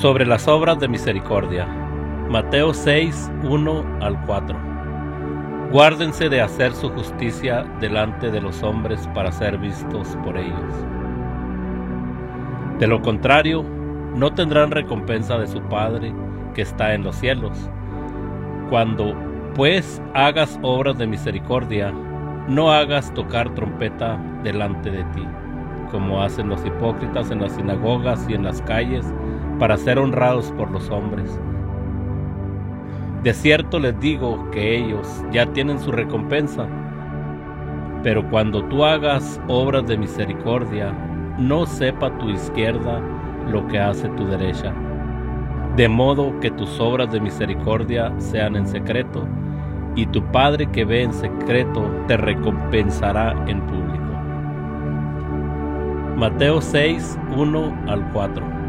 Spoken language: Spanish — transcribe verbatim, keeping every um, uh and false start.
Sobre las obras de misericordia. Mateo seis, uno al cuatro. Guárdense de hacer su justicia delante de los hombres para ser vistos por ellos. De lo contrario, no tendrán recompensa de su Padre que está en los cielos. Cuando, pues, hagas obras de misericordia, no hagas tocar trompeta delante de ti, como hacen los hipócritas en las sinagogas y en las calles, para ser honrados por los hombres. De cierto les digo que ellos ya tienen su recompensa. Pero cuando tú hagas obras de misericordia, no sepa tu izquierda lo que hace tu derecha, de modo que tus obras de misericordia sean en secreto, y tu Padre que ve en secreto te recompensará en público. Mateo seis, uno al cuatro.